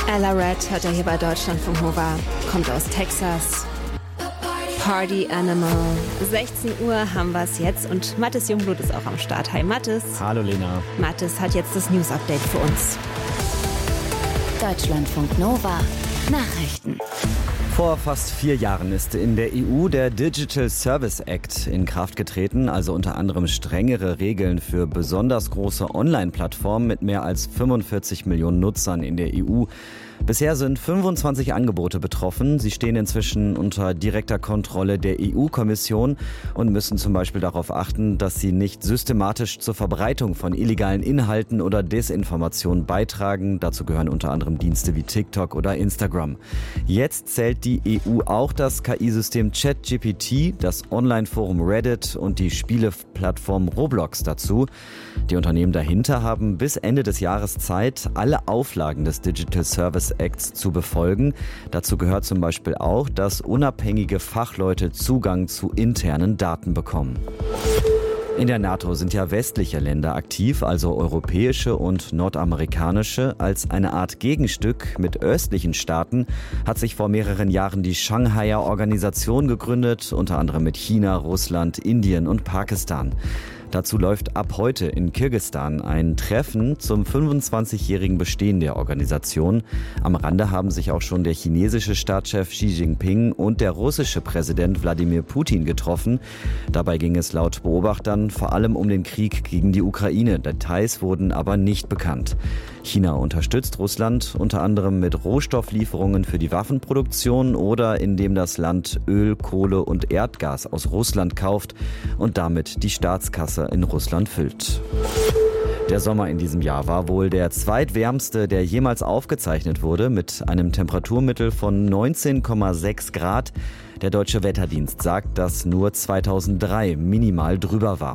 Ella Red hört er hier bei Deutschlandfunk Nova, kommt aus Texas. Party Animal. 16 Uhr haben wir es jetzt und Mathis Jungblut ist auch am Start. Hi Mathis. Hallo Lena. Mathis hat jetzt das News-Update für uns. Deutschlandfunk Nova. Nachrichten. Vor fast 4 Jahren ist in der EU der Digital Service Act in Kraft getreten, also unter anderem strengere Regeln für besonders große Online-Plattformen mit mehr als 45 Millionen Nutzern in der EU. Bisher sind 25 Angebote betroffen. Sie stehen inzwischen unter direkter Kontrolle der EU-Kommission und müssen zum Beispiel darauf achten, dass sie nicht systematisch zur Verbreitung von illegalen Inhalten oder Desinformation beitragen. Dazu gehören unter anderem Dienste wie TikTok oder Instagram. Jetzt zählt die EU auch das KI-System ChatGPT, das Online-Forum Reddit und die Spieleplattform Roblox dazu. Die Unternehmen dahinter haben bis Ende des Jahres Zeit, alle Auflagen des Digital Service Acts zu befolgen. Dazu gehört zum Beispiel auch, dass unabhängige Fachleute Zugang zu internen Daten bekommen. In der NATO sind ja westliche Länder aktiv, also europäische und nordamerikanische. Als eine Art Gegenstück mit östlichen Staaten hat sich vor mehreren Jahren die Shanghaier Organisation gegründet, unter anderem mit China, Russland, Indien und Pakistan. Dazu läuft ab heute in Kirgisistan ein Treffen zum 25-jährigen Bestehen der Organisation. Am Rande haben sich auch schon der chinesische Staatschef Xi Jinping und der russische Präsident Wladimir Putin getroffen. Dabei ging es laut Beobachtern vor allem um den Krieg gegen die Ukraine. Details wurden aber nicht bekannt. China unterstützt Russland unter anderem mit Rohstofflieferungen für die Waffenproduktion oder indem das Land Öl, Kohle und Erdgas aus Russland kauft und damit die Staatskasse in Russland füllt. Der Sommer in diesem Jahr war wohl der zweitwärmste, der jemals aufgezeichnet wurde, mit einem Temperaturmittel von 19,6 Grad. Der Deutsche Wetterdienst sagt, dass nur 2003 minimal drüber war.